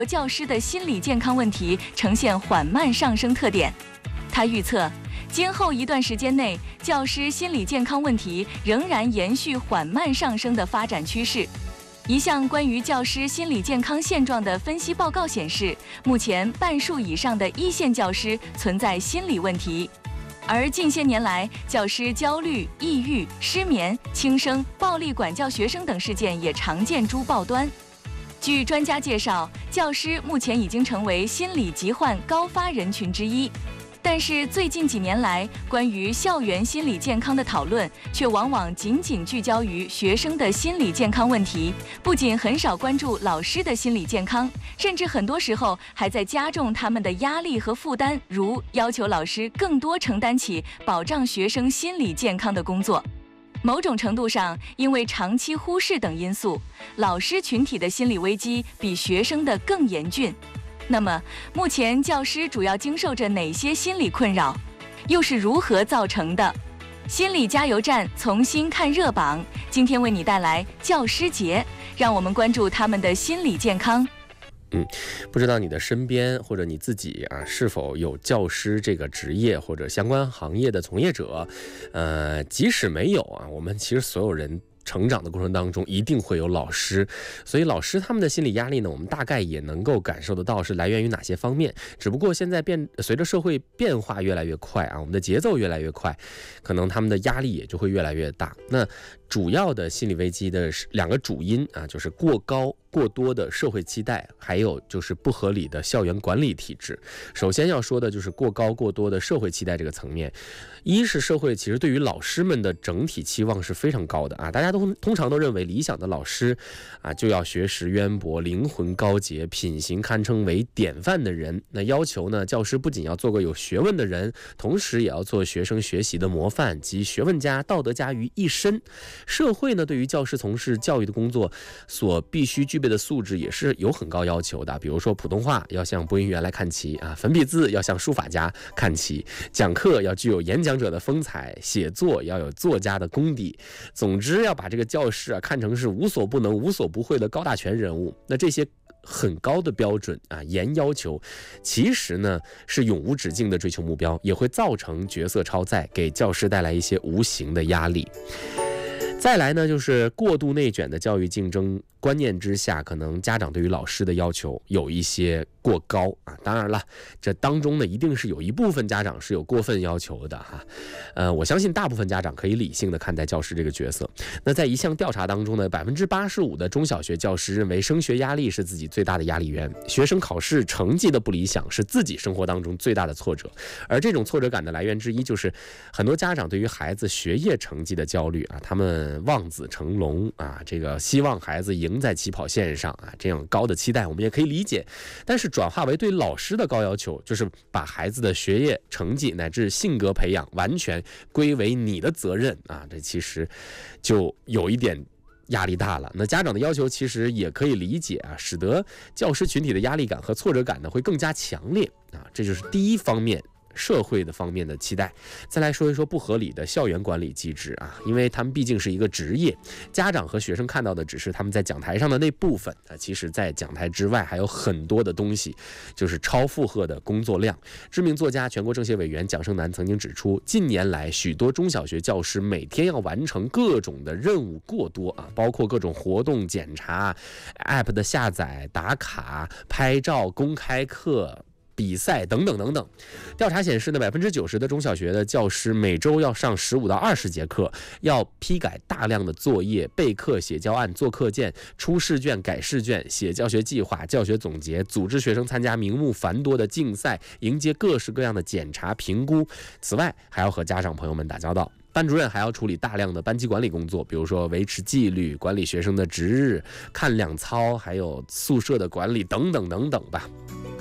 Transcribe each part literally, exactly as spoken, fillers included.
教师的心理健康问题呈现缓慢上升特点。他预测，今后一段时间内，教师心理健康问题仍然延续缓慢上升的发展趋势。一项关于教师心理健康现状的分析报告显示，目前半数以上的一线教师存在心理问题。而近些年来，教师焦虑、抑郁、失眠、轻生、暴力管教学生等事件也常见诸报端。据专家介绍，教师目前已经成为心理疾患高发人群之一。但是最近几年来，关于校园心理健康的讨论却往往仅仅聚焦于学生的心理健康问题，不仅很少关注老师的心理健康，甚至很多时候还在加重他们的压力和负担，如要求老师更多承担起保障学生心理健康的工作。某种程度上，因为长期忽视等因素，老师群体的心理危机比学生的更严峻。那么，目前教师主要经受着哪些心理困扰，又是如何造成的？心理加油站重新看热榜，今天为你带来教师节，让我们关注他们的心理健康。 嗯，不知道你的身边或者你自己啊，是否有教师这个职业或者相关行业的从业者？呃，即使没有啊，我们其实所有人成长的过程当中一定会有老师，所以老师他们的心理压力呢，我们大概也能够感受得到是来源于哪些方面。只不过现在变随着社会变化越来越快啊，我们的节奏越来越快，可能他们的压力也就会越来越大。那主要的心理危机的两个主因啊，就是过高过多的社会期待，还有就是不合理的校园管理体制。首先要说的就是过高过多的社会期待这个层面。一是社会其实对于老师们的整体期望是非常高的啊，大家都通常都认为理想的老师啊就要学识渊博、灵魂高洁、品行堪称为典范的人。那要求呢，教师不仅要做个有学问的人，同时也要做学生学习的模范及学问家、道德家于一身。社会呢，对于教师从事教育的工作所必须具备的素质也是有很高要求的，比如说普通话要向播音员来看齐啊，粉笔字要向书法家看齐，讲课要具有演讲者的风采，写作要有作家的功底。总之要把这个教师啊看成是无所不能、无所不会的高大全人物。那这些很高的标准啊，严要求，其实呢是永无止境的追求目标，也会造成角色超载，给教师带来一些无形的压力。再来呢，就是过度内卷的教育竞争观念之下，可能家长对于老师的要求有一些过高啊。当然了，这当中呢，一定是有一部分家长是有过分要求的哈。呃，我相信大部分家长可以理性的看待教师这个角色。那在一项调查当中呢，百分之八十五的中小学教师认为升学压力是自己最大的压力源，学生考试成绩的不理想是自己生活当中最大的挫折。而这种挫折感的来源之一，就是很多家长对于孩子学业成绩的焦虑啊，他们望子成龙啊，这个希望孩子赢在起跑线上啊，这样高的期待我们也可以理解。但是转化为对老师的高要求，就是把孩子的学业成绩乃至性格培养完全归为你的责任啊，这其实就有一点压力大了。那家长的要求其实也可以理解啊，使得教师群体的压力感和挫折感呢会更加强烈啊，这就是第一方面。社会的方面的期待。再来说一说不合理的校园管理机制啊，因为他们毕竟是一个职业，家长和学生看到的只是他们在讲台上的那部分啊，其实在讲台之外还有很多的东西，就是超负荷的工作量。知名作家、全国政协委员蒋胜男曾经指出，近年来许多中小学教师每天要完成各种的任务过多啊，包括各种活动检查、A P P 的下载、打卡、拍照、公开课、比赛等等等等。调查显示呢，百分之九十的中小学的教师每周要上十五到二十节课，要批改大量的作业、备课、写教案、做课件、出试卷、改试卷、写教学计划、教学总结，组织学生参加名目繁多的竞赛，迎接各式各样的检查评估。此外，还要和家长朋友们打交道。班主任还要处理大量的班级管理工作，比如说维持纪律、管理学生的值日、看两操，还有宿舍的管理等等等等吧。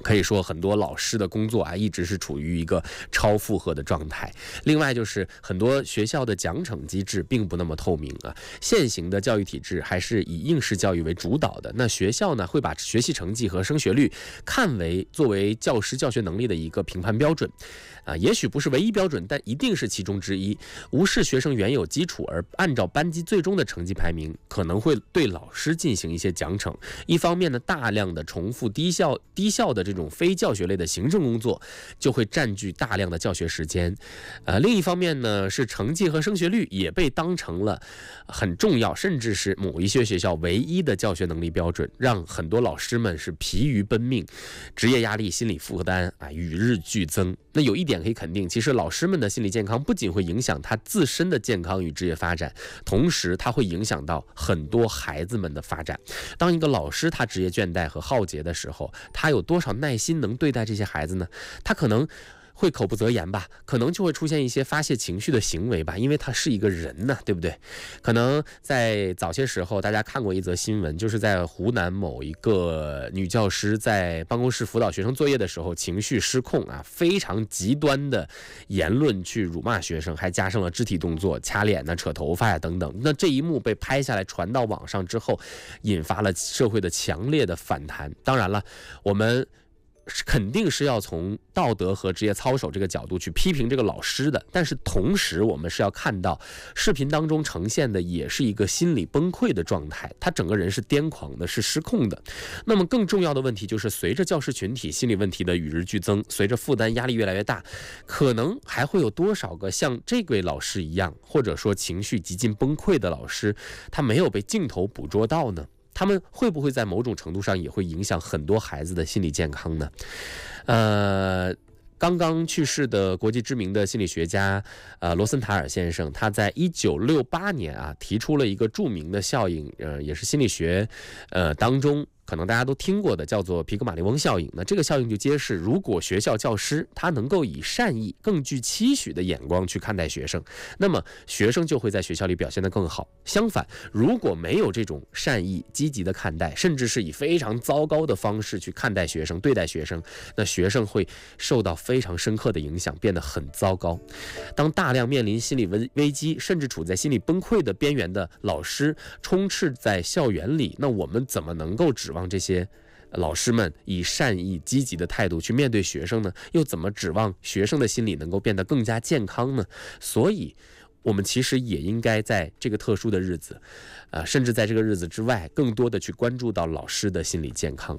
可以说很多老师的工作啊，一直是处于一个超负荷的状态。另外就是很多学校的奖惩机制并不那么透明啊，现行的教育体制还是以应试教育为主导的。那学校呢会把学习成绩和升学率看为作为教师教学能力的一个评判标准。啊，也许不是唯一标准，但一定是其中之一。无视学生原有基础，而按照班级最终的成绩排名，可能会对老师进行一些奖惩。一方面呢，大量的重复低效低效的这种非教学类的行政工作，就会占据大量的教学时间。呃，另一方面呢，是成绩和升学率也被当成了很重要，甚至是某一些学校唯一的教学能力标准，让很多老师们是疲于奔命，职业压力、心理负担啊与日俱增。那有一点可以肯定，其实老师们的心理健康不仅会影响他自身的健康与职业发展，同时他会影响到很多孩子们的发展。当一个老师他职业倦怠和耗竭的时候，他有多少耐心能对待这些孩子呢？他可能会口不择言吧，可能就会出现一些发泄情绪的行为吧，因为他是一个人呢，对不对？可能在早些时候，大家看过一则新闻，就是在湖南某一个女教师在办公室辅导学生作业的时候，情绪失控啊，非常极端的言论去辱骂学生，还加上了肢体动作，掐脸呢、扯头发呀等等。那这一幕被拍下来传到网上之后，引发了社会的强烈的反弹。当然了，我们肯定是要从道德和职业操守这个角度去批评这个老师的，但是同时我们是要看到视频当中呈现的也是一个心理崩溃的状态，他整个人是癫狂的，是失控的。那么更重要的问题就是，随着教师群体心理问题的与日俱增，随着负担压力越来越大，可能还会有多少个像这位老师一样，或者说情绪极尽崩溃的老师，他没有被镜头捕捉到呢？他们会不会在某种程度上也会影响很多孩子的心理健康呢？呃，刚刚去世的国际知名的心理学家呃罗森塔尔先生，他在一九六八年啊提出了一个著名的效应，呃，也是心理学呃当中可能大家都听过的，叫做皮格马利翁效应。那这个效应就揭示，如果学校教师他能够以善意、更具期许的眼光去看待学生，那么学生就会在学校里表现得更好。相反，如果没有这种善意、积极的看待，甚至是以非常糟糕的方式去看待学生、对待学生，那学生会受到非常深刻的影响，变得很糟糕。当大量面临心理危危机，甚至处在心理崩溃的边缘的老师充斥在校园里，那我们怎么能够指望让这些老师们以善意积极的态度去面对学生呢？又怎么指望学生的心理能够变得更加健康呢？所以我们其实也应该在这个特殊的日子，呃，甚至在这个日子之外，更多的去关注到老师的心理健康。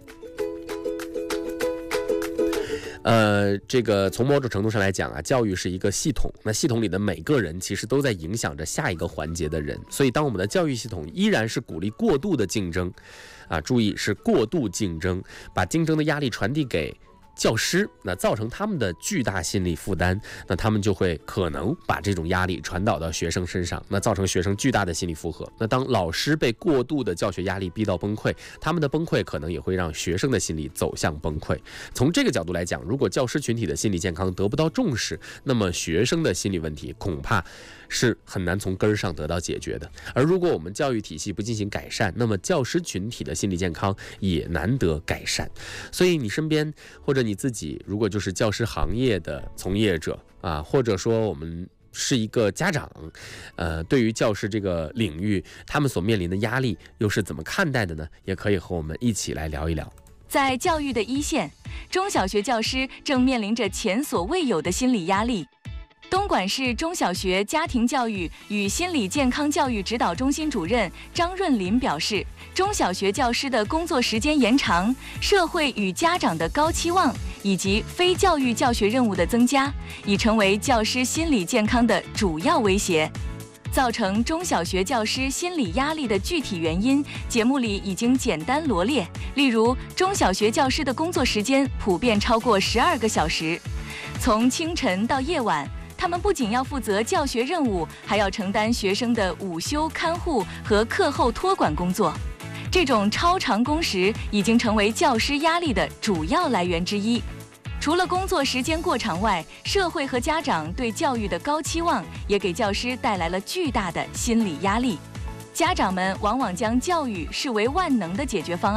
呃，这个从某种程度上来讲啊，教育是一个系统，那系统里的每个人其实都在影响着下一个环节的人。所以当我们的教育系统依然是鼓励过度的竞争啊，注意是过度竞争，把竞争的压力传递给教师，那造成他们的巨大心理负担，那他们就会可能把这种压力传导到学生身上，那造成学生巨大的心理负荷。那当老师被过度的教学压力逼到崩溃，他们的崩溃可能也会让学生的心理走向崩溃。从这个角度来讲，如果教师群体的心理健康得不到重视，那么学生的心理问题恐怕是很难从根儿上得到解决的。而如果我们教育体系不进行改善，那么教师群体的心理健康也难得改善。所以你身边或者你自己如果就是教师行业的从业者啊，或者说我们是一个家长，呃，对于教师这个领域，他们所面临的压力又是怎么看待的呢？也可以和我们一起来聊一聊。 在教育的一线，中小学教师正面临着前所未有的心理压力。东莞市中小学家庭教育与心理健康教育指导中心主任张润林表示，中小学教师的工作时间延长、社会与家长的高期望以及非教育教学任务的增加，已成为教师心理健康的主要威胁。造成中小学教师心理压力的具体原因，节目里已经简单罗列。例如，中小学教师的工作时间普遍超过十二个小时，从清晨到夜晚，他们不仅要负责教学任务，还要承担学生的午休看护和课后托管工作。这种超长工时已经成为教师压力的主要来源之一。除了工作时间过长外，社会和家长对教育的高期望也给教师带来了巨大的心理压力。家长们往往将教育视为万能的解决方案，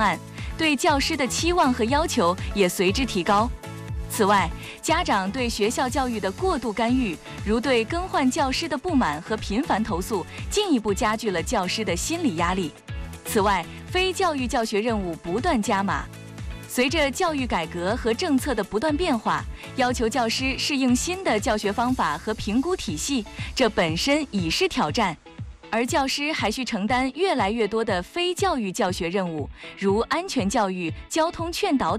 对教师的期望和要求也随之提高。此外，家长对学校教育的过度干预，如对更换教师的不满和频繁投诉，进一步加剧了教师的心理压力。此外，非教育教学任务不断加码。随着教育改革和政策的不断变化，要求教师适应新的教学方法和评估体系，这本身已是挑战。而教师还需承担越来越多的非教育教学任务，如安全教育、交通劝导等。